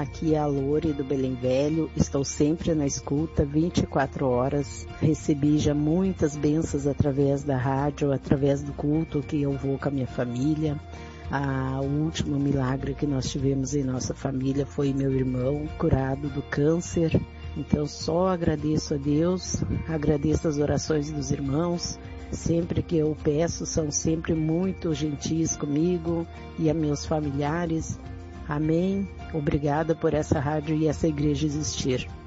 Aqui é a Lore do Belém Velho, estou sempre na escuta, 24 horas. Recebi já muitas bênçãos através da rádio, através do culto que eu vou com a minha família. O último milagre que nós tivemos em nossa família foi meu irmão curado do câncer. Então só agradeço a Deus, agradeço as orações dos irmãos. Sempre que eu peço, são sempre muito gentis comigo e a meus familiares. Amém. Obrigada por essa rádio e essa igreja existir.